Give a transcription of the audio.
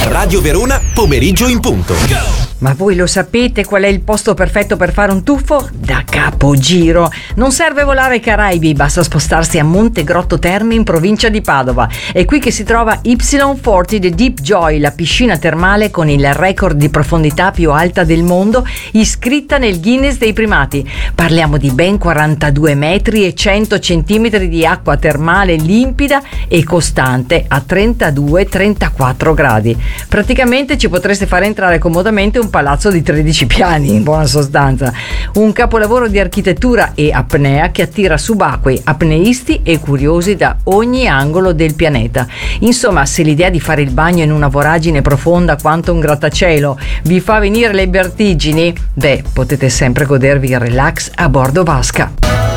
Radio Verona, pomeriggio in punto. Ma voi lo sapete qual è il posto perfetto per fare un tuffo? Da Capogiro. Non serve volare ai Caraibi, basta spostarsi a Monte Grotto Terme in provincia di Padova. È qui che si trova Y40 The Deep Joy, la piscina termale con il record di profondità più alta del mondo, iscritta nel Guinness dei primati. Parliamo di ben 42 metri e 100 centimetri di acqua termale limpida e costante a 32-34 gradi. Praticamente ci potreste fare entrare comodamente un palazzo di 13 piani, in buona sostanza. Un capolavoro di architettura e apnea che attira subacquei, apneisti e curiosi da ogni angolo del pianeta. Insomma, se l'idea di fare il bagno in una voragine profonda quanto un grattacielo vi fa venire le vertigini, potete sempre godervi il relax a bordo vasca.